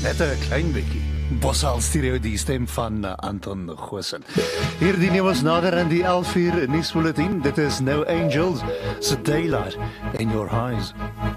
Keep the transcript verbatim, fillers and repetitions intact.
net 'n klein bietjie. Bossal stereo die stem van uh, Anton Goosen. Hierdie neem ons nader aan die elf uur nuusbulletin. Dit is No Angels, se Daylight in Your Eyes.